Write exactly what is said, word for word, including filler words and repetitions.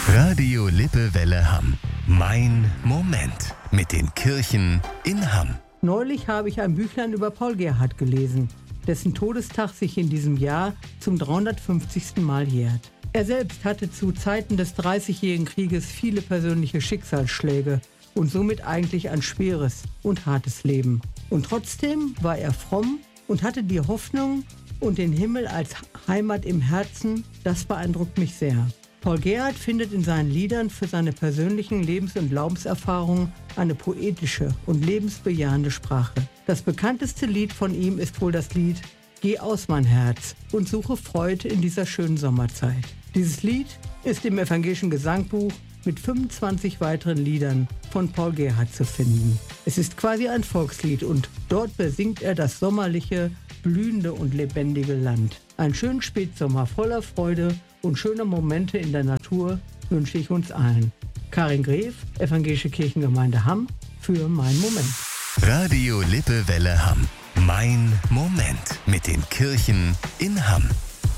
Radio Lippewelle Hamm. Mein Moment mit den Kirchen in Hamm. Neulich habe ich ein Büchlein über Paul Gerhardt gelesen, dessen Todestag sich in diesem Jahr zum dreihundertfünfzigsten Mal jährt. Er selbst hatte zu Zeiten des Dreißigjährigen Krieges viele persönliche Schicksalsschläge und somit eigentlich ein schweres und hartes Leben. Und trotzdem war er fromm und hatte die Hoffnung und den Himmel als Heimat im Herzen. Das beeindruckt mich sehr. Paul Gerhardt findet in seinen Liedern für seine persönlichen Lebens- und Glaubenserfahrungen eine poetische und lebensbejahende Sprache. Das bekannteste Lied von ihm ist wohl das Lied »Geh aus, mein Herz, und suche Freude in dieser schönen Sommerzeit«. Dieses Lied ist im evangelischen Gesangbuch mit fünfundzwanzig weiteren Liedern von Paul Gerhardt zu finden. Es ist quasi ein Volkslied und dort besingt er das sommerliche, blühende und lebendige Land. Einen schönen Spätsommer voller Freude und schöner Momente in der Natur wünsche ich uns allen. Karin Gref, Evangelische Kirchengemeinde Hamm, für Mein Moment. Radio Lippewelle Hamm. Mein Moment mit den Kirchen in Hamm.